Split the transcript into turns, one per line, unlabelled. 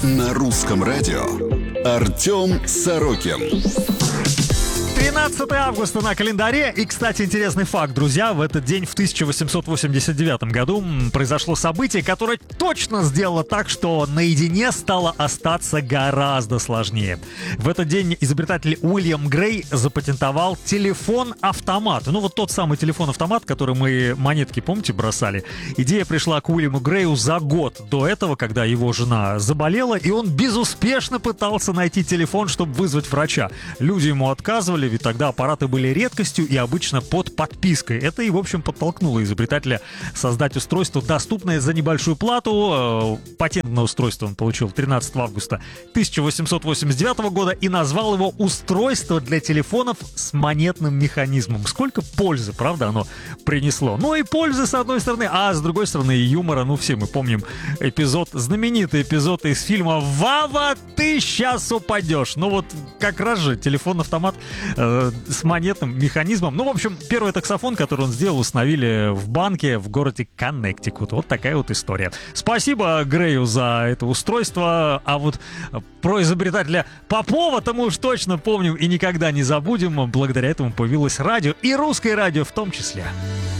На русском радио Артем Сорокин.
13 августа на календаре. И, кстати, интересный факт, друзья. В этот день, в 1889 году, произошло событие, которое точно сделало так, что наедине стало остаться гораздо сложнее. В этот день изобретатель Уильям Грей запатентовал телефон-автомат. Ну, вот тот самый телефон-автомат, который мы монетки, помните, бросали. Идея пришла к Уильяму Грею за год до этого, когда его жена заболела, и он безуспешно пытался найти телефон, чтобы вызвать врача. Люди ему отказывали, ведь тогда аппараты были редкостью и обычно под подпиской. Это и, в общем, подтолкнуло изобретателя создать устройство, доступное за небольшую плату. Патент на устройство он получил 13 августа 1889 года и назвал его «Устройство для телефонов с монетным механизмом». Сколько пользы, правда, оно принесло? Ну и пользы, с одной стороны, а с другой стороны и юмора. Ну, все мы помним знаменитый эпизод из фильма «Вава, ты сейчас упадешь». Ну вот как раз же телефон-автомат с монетным механизмом. Ну, в общем, первый таксофон, который он сделал, установили в банке в городе Коннектикут. Вот такая вот история. Спасибо Грею за это устройство. А вот про изобретателя Попова-то мы уж точно помним и никогда не забудем. Благодаря этому появилось радио, и русское радио в том числе.